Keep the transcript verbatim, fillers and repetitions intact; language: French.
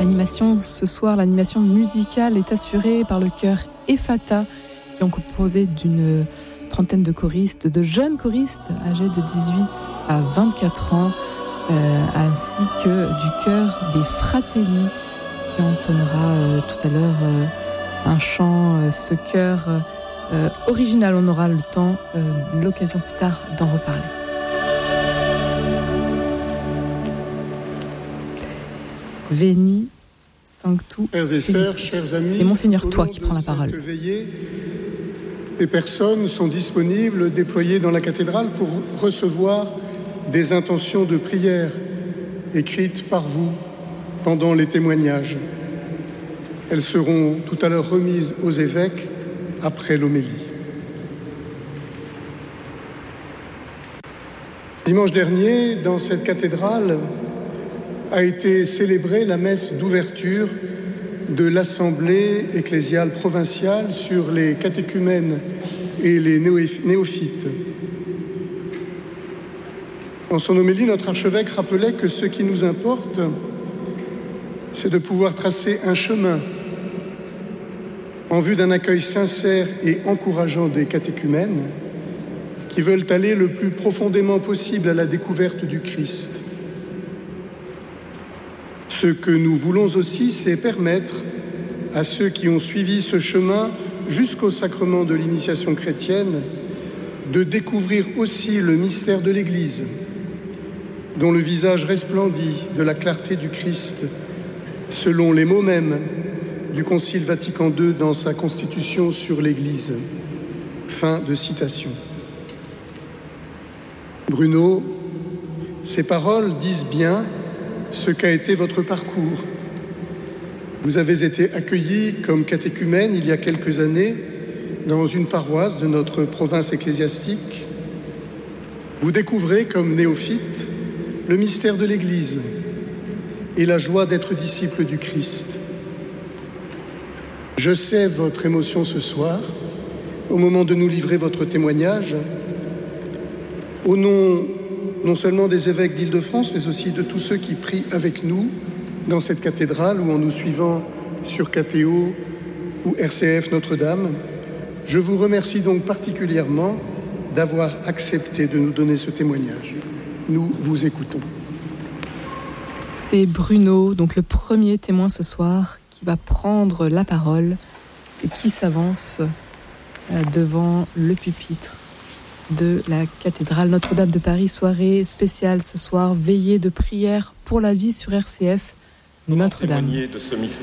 L'animation ce soir, l'animation musicale est assurée par le chœur Ephata, qui est composé d'une trentaine de choristes, de jeunes choristes âgés de dix-huit à vingt-quatre ans, euh, ainsi que du chœur des Fratelli, qui entonnera euh, tout à l'heure euh, un chant, euh, ce chœur euh, original. On aura le temps, euh, l'occasion plus tard d'en reparler. Veni Sanctus. Frères et sœurs, chers amis, c'est Monseigneur Toi qui prend la parole. Veillée, les personnes sont disponibles, déployées dans la cathédrale pour recevoir des intentions de prière écrites par vous pendant les témoignages. Elles seront tout à l'heure remises aux évêques après l'homélie. Dimanche dernier, dans cette cathédrale, a été célébrée la messe d'ouverture de l'Assemblée ecclésiale provinciale sur les catéchumènes et les néophytes. Dans son homélie, notre archevêque rappelait que ce qui nous importe, c'est de pouvoir tracer un chemin en vue d'un accueil sincère et encourageant des catéchumènes qui veulent aller le plus profondément possible à la découverte du Christ. Ce que nous voulons aussi, c'est permettre à ceux qui ont suivi ce chemin jusqu'au sacrement de l'initiation chrétienne de découvrir aussi le mystère de l'Église, dont le visage resplendit de la clarté du Christ, selon les mots mêmes du Concile Vatican deux dans sa constitution sur l'Église. Fin de citation. Bruno, ces paroles disent bien ce qu'a été votre parcours. Vous avez été accueillis comme catéchumène il y a quelques années dans une paroisse de notre province ecclésiastique. Vous découvrez comme néophyte le mystère de l'Église et la joie d'être disciple du Christ. Je sais votre émotion ce soir, au moment de nous livrer votre témoignage, au nom non seulement des évêques d'Île-de-France, mais aussi de tous ceux qui prient avec nous dans cette cathédrale ou en nous suivant sur K T O ou R C F Notre-Dame. Je vous remercie donc particulièrement d'avoir accepté de nous donner ce témoignage. Nous vous écoutons. C'est Bruno, donc le premier témoin ce soir, qui va prendre la parole et qui s'avance devant le pupitre de la cathédrale Notre-Dame de Paris. Soirée spéciale ce soir, veillée de prière pour la vie sur R C F Notre-Dame.